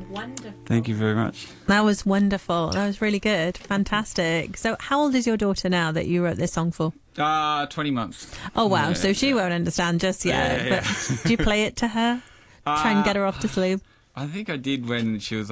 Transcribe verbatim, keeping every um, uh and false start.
Wonderful. Thank you very much. That was wonderful. That was really good. Fantastic. So how old is your daughter now that you wrote this song for? Uh, twenty months. Oh, wow. Yeah, so she yeah. won't understand just yet. Yeah, yeah. But do you play it to her? Try and get her off to sleep? I think I did when she was